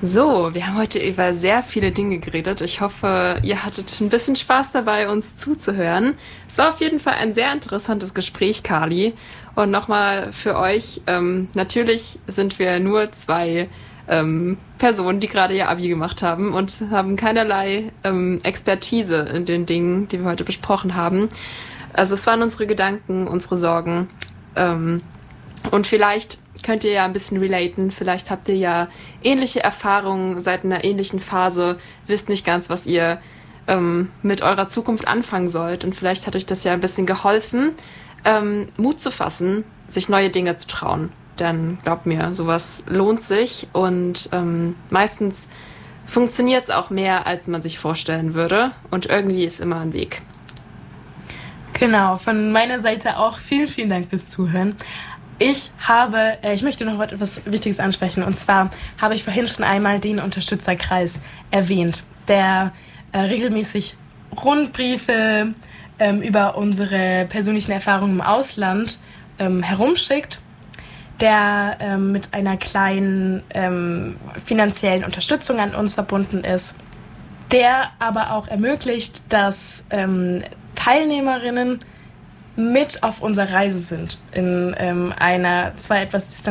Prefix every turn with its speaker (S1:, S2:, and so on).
S1: So, wir haben heute über sehr viele Dinge geredet. Ich hoffe, ihr hattet ein bisschen Spaß dabei, uns zuzuhören. Es war auf jeden Fall ein sehr interessantes Gespräch, Carly. Und nochmal für euch, natürlich sind wir nur zwei Personen, die gerade ihr Abi gemacht haben und haben keinerlei Expertise in den Dingen, die wir heute besprochen haben. Also es waren unsere Gedanken, unsere Sorgen. Und vielleicht könnt ihr ja ein bisschen relaten. Vielleicht habt ihr ja ähnliche Erfahrungen, seid in einer ähnlichen Phase, wisst nicht ganz, was ihr mit eurer Zukunft anfangen sollt. Und vielleicht hat euch das ja ein bisschen geholfen, Mut zu fassen, sich neue Dinge zu trauen. Denn glaubt mir, sowas lohnt sich und meistens funktioniert es auch mehr, als man sich vorstellen würde. Und irgendwie ist immer ein Weg.
S2: Genau, von meiner Seite auch vielen, vielen Dank fürs Zuhören. Ich möchte noch etwas Wichtiges ansprechen. Und zwar habe ich vorhin schon einmal den Unterstützerkreis erwähnt, der regelmäßig Rundbriefe über unsere persönlichen Erfahrungen im Ausland herumschickt, der mit einer kleinen finanziellen Unterstützung an uns verbunden ist, der aber auch ermöglicht, dass Teilnehmerinnen mit auf unserer Reise sind in einer zwar etwas